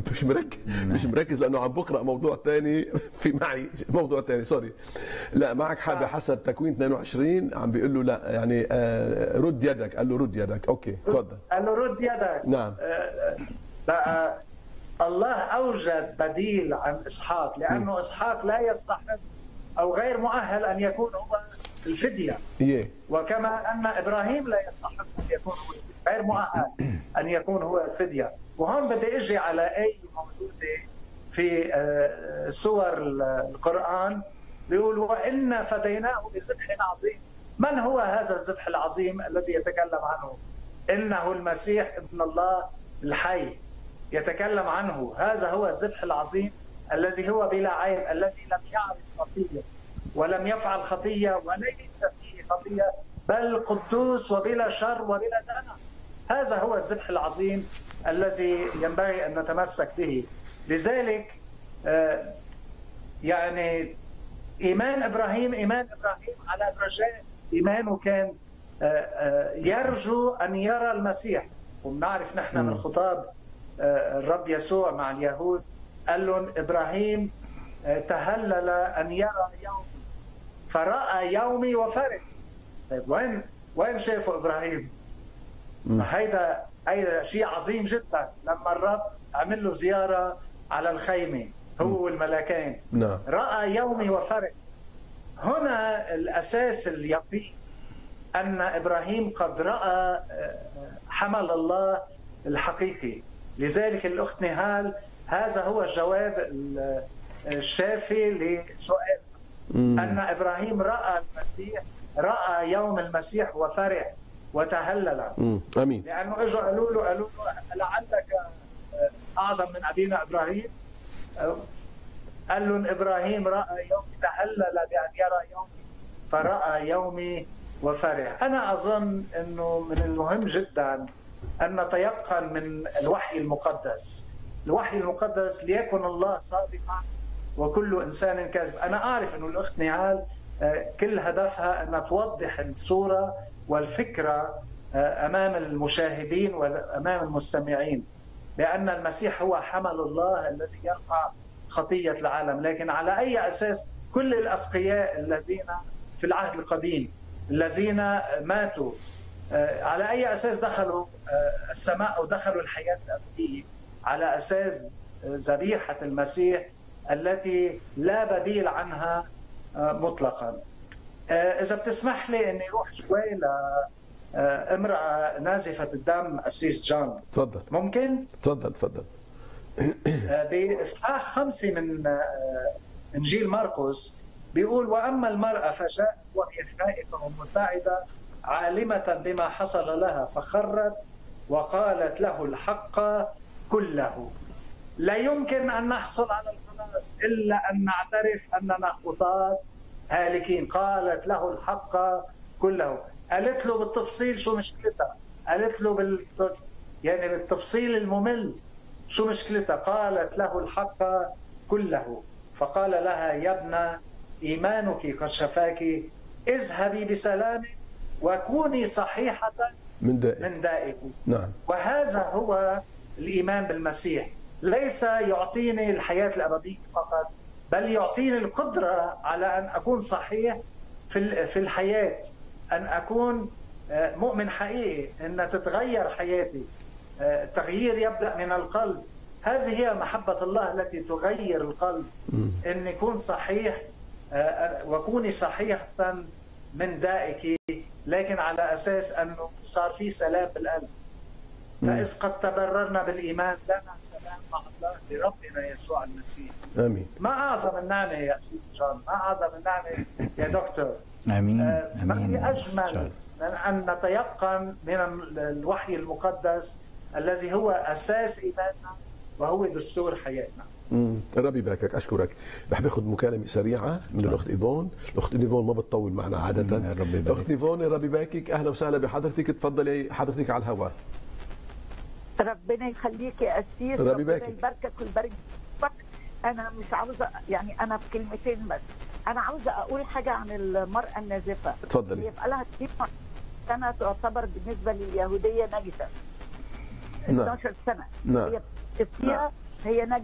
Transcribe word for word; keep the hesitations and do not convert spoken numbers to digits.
مش مركز مش مركز لانه عم بقرا موضوع ثاني في معي موضوع ثاني سوري. لا معك حاجه حسب تكوين اثنين وعشرين عم بيقول له لا يعني آه رد يدك، قال له رد يدك. اوكي تفضل. قال له رد يدك. نعم. آه بقى الله اوجد بديل عن اسحاق لانه م. اسحاق لا يستحق او غير مؤهل ان يكون هو الفديه. yeah. وكما ان ابراهيم لا يستحق ان يكون هو غير مؤهل ان يكون هو الفديه. وهون بدي اجي على ايه موجوده في سور القران بيقول وإنا فديناه بذبح عظيم. من هو هذا الذبح العظيم الذي يتكلم عنه؟ انه المسيح ابن الله الحي يتكلم عنه. هذا هو الذبح العظيم الذي هو بلا عيب، الذي لم يعرف خطيه ولم يفعل خطيه وليس فيه خطيه بل قدوس وبلا شر وبلا دنس. هذا هو الذبح العظيم الذي ينبغي ان نتمسك به. لذلك يعني ايمان ابراهيم ايمان ابراهيم على الرجاء. ايمانه كان يرجو ان يرى المسيح. وبنعرف نحن من خطاب الرب يسوع مع اليهود قال لهم ابراهيم تهلل ان يرى يومي فراى يومي وفرح. طيب وين وين شافوا ابراهيم؟ هيدا هيدا شيء عظيم جدا لما الرب عمل له زياره على الخيمه هو والملكين. نعم. راى يومي وفرح. هنا الاساس اليقين ان ابراهيم قد راى حمل الله الحقيقي. لذلك الاخت نهال هذا هو الجواب الشافي لسؤال ان ابراهيم راى المسيح، راى يوم المسيح وفرح وتهلل. امين. لانه اجوا قالوا له قالوا له لعلك اعظم من ابينا ابراهيم. قال لهم ابراهيم راى يومي تهلل بان يرى يومي فراى يومي وفرح. انا اظن انه من المهم جدا ان نتيقن من الوحي المقدس. الوحي المقدس ليكن الله صادقا وكل انسان كاذب. انا اعرف انه الاخت نهال كل هدفها ان توضح الصوره والفكره امام المشاهدين وامام المستمعين بان المسيح هو حمل الله الذي يرفع خطيه العالم. لكن على اي اساس كل الاتقياء الذين في العهد القديم الذين ماتوا على اي اساس دخلوا السماء او دخلوا الحياه الابديه؟ على اساس ذبيحه المسيح التي لا بديل عنها مطلقا. اذا بتسمح لي اني اروح شوي لامراه نازفه الدم السيس جون. تفضل. ممكن؟ تفضل تفضل. باصحاح خمسه من انجيل مرقس بيقول واما المراه فجاءت وهي خائفه ومرتعده عالمه بما حصل لها فخرت وقالت له الحق كله. لا يمكن ان نحصل على الخلاص الا ان نعترف اننا خطاة هالكين. قالت له الحق كله. قالت له بالتفصيل شو مشكلتها. قالت له بال يعني بالتفصيل الممل شو مشكلتها. قالت له الحق كله. فقال لها يا ابنة إيمانك قد شفاك اذهبي بسلام وكوني صحيحة من دائك. من دائك. نعم. وهذا هو الإيمان بالمسيح. ليس يعطيني الحياة الأبدية فقط بل يعطيني القدرة على أن أكون صحيح في في الحياة، أن أكون مؤمن حقيقي، أن تتغير حياتي. التغيير يبدأ من القلب. هذه هي محبة الله التي تغير القلب. أن يكون صحيح وكوني صحيحة من دائك، لكن على أساس أنه صار في سلام بالقلب. فإذ قد تبررنا بالإيمان لنا سلام مع الله بربنا يسوع المسيح. آمين. ما أعظم النعمة يا سيدي جون، ما أعظم النعمة يا دكتور. آمين. آه آمين. ما أجمل من أن نتيقن من الوحي المقدس الذي هو أساس إيماننا وهو دستور حياتنا. امم الرب يباركك. اشكرك. رح باخذ مكالمه سريعه من الاخت ايفون. الاخت ايفون ما بتطول معنا عاده. الاخت ايفون الرب يباركك، اهلا وسهلا بحضرتك. تفضلي حضرتك على الهواء. ربنا يخليك يا أسيس. ربنا يباركك ويبارك. انا مش عاوزه يعني انا بكلمتين بس. انا عاوزه اقول حاجه عن المراه النازفه. اتفضلي. هي بقى لها سنه تعتبر بالنسبه لليهوديه نجسه. نعم. اثناشر سنه. نعم. هي بتفتيها هي نجاة